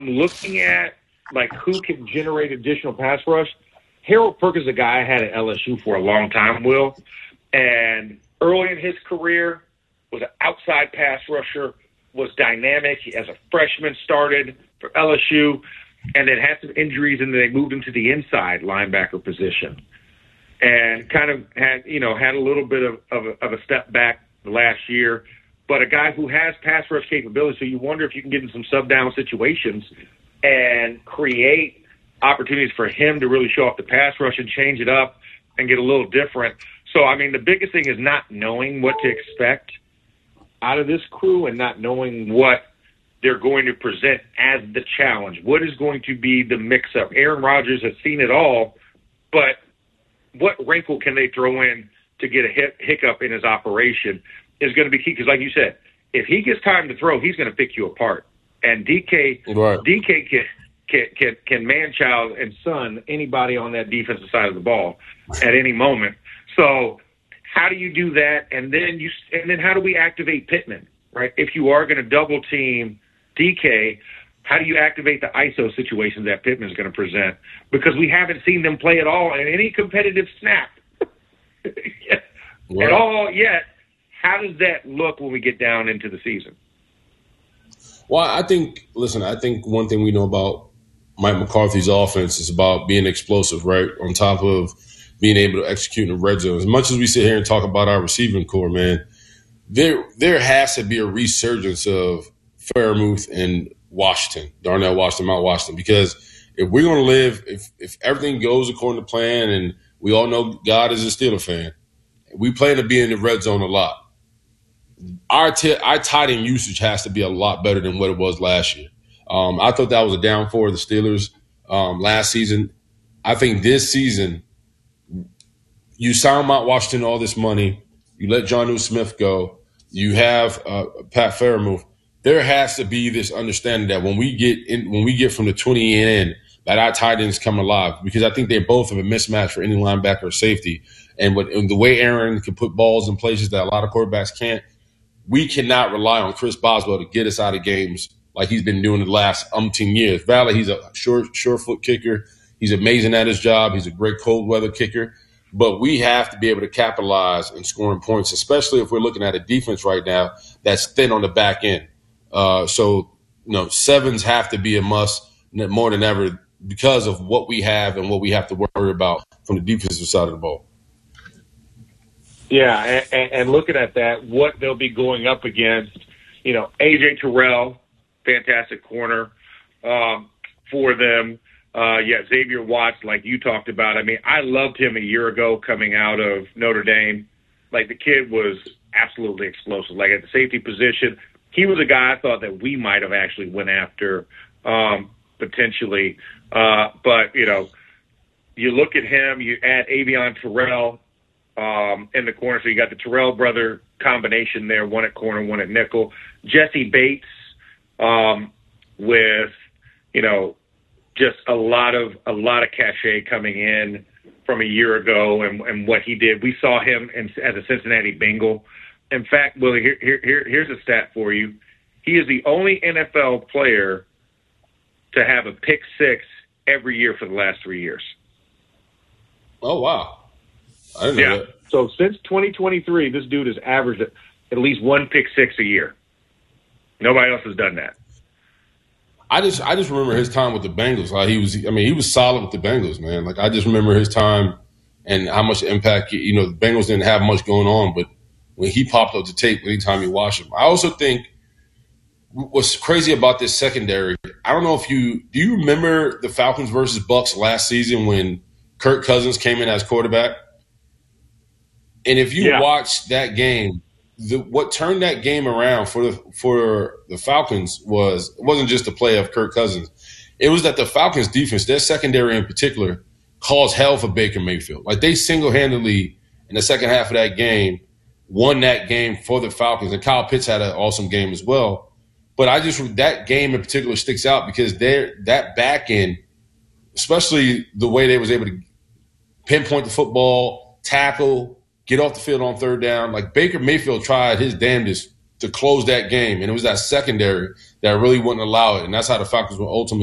looking at like who can generate additional pass rush, Harold Perkins is a guy I had at LSU for a long time, Will. And early in his career was an outside pass rusher, was dynamic. He, as a freshman, started for LSU and then had some injuries, and then they moved him to the inside linebacker position. And kind of had a little bit of a step back last year, but a guy who has pass rush capability. So you wonder if you can get in some sub-down situations and create opportunities for him to really show off the pass rush and change it up and get a little different. So, I mean, the biggest thing is not knowing what to expect out of this crew and not knowing what they're going to present as the challenge. What is going to be the mix-up? Aaron Rodgers has seen it all, but what wrinkle can they throw in to get a hiccup in his operation is going to be key. Because, like you said, if he gets time to throw, he's going to pick you apart. And DK can man-child and son anybody on that defensive side of the ball at any moment. So how do you do that? And then how do we activate Pittman, right? If you are going to double team DK, how do you activate the ISO situations that Pittman's going to present? Because we haven't seen them play at all in any competitive snap at all yet. How does that look when we get down into the season? Well, I think one thing we know about Mike McCarthy's offense is about being explosive, right? On top of being able to execute in the red zone. As much as we sit here and talk about our receiving core, man, there has to be a resurgence of Freiermuth and Washington, Darnell Washington, Mount Washington, because if we're going to live, if everything goes according to plan, and we all know God is a Steeler fan, we plan to be in the red zone a lot. Our tight end usage has to be a lot better than what it was last year. I thought that was a down for the Steelers last season. I think this season, you sign Mount Washington all this money, you let Jonnu Smith go, you have Pat Freiermuth. There has to be this understanding that when we get from the 20 in, that our tight ends come alive, because I think they both have a mismatch for any linebacker or safety. And the way Aaron can put balls in places that a lot of quarterbacks can't, we cannot rely on Chris Boswell to get us out of games like he's been doing the last umpteen years. Valley, he's a sure-foot kicker. He's amazing at his job. He's a great cold-weather kicker. But we have to be able to capitalize in scoring points, especially if we're looking at a defense right now that's thin on the back end. Sevens have to be a must more than ever because of what we have and what we have to worry about from the defensive side of the ball. Yeah, and looking at that, what they'll be going up against, A.J. Terrell, fantastic corner for them. Xavier Watts, like you talked about. I mean, I loved him a year ago coming out of Notre Dame. Like, the kid was absolutely explosive. Like, at the safety position, he was a guy I thought that we might have actually went after potentially. But, you look at him, you add Avion Terrell in the corner. So you got the Terrell brother combination there, one at corner, one at nickel. Jesse Bates with, just a lot of cachet coming in from a year ago and what he did. We saw him as a Cincinnati Bengal. In fact, Willie, here's a stat for you. He is the only NFL player to have a pick six every year for the last 3 years. Oh, wow. I didn't know that. So since 2023, this dude has averaged at least one pick six a year. Nobody else has done that. I just remember his time with the Bengals. Like, he was solid with the Bengals, man. Like, I just remember his time and how much impact, the Bengals didn't have much going on, but when he popped up the tape anytime you watch him. I also think what's crazy about this secondary, I don't know if do you remember the Falcons versus Bucks last season when Kirk Cousins came in as quarterback? And if you watch that game, what turned that game around for the Falcons wasn't just the play of Kirk Cousins. It was that the Falcons defense, their secondary in particular, caused hell for Baker Mayfield. Like, they single-handedly in the second half of that game won that game for the Falcons. And Kyle Pitts had an awesome game as well. But that game in particular sticks out because that back end, especially the way they was able to pinpoint the football, tackle, get off the field on third down. Like, Baker Mayfield tried his damnedest to close that game, and it was that secondary that really wouldn't allow it, and that's how the Falcons will ultimately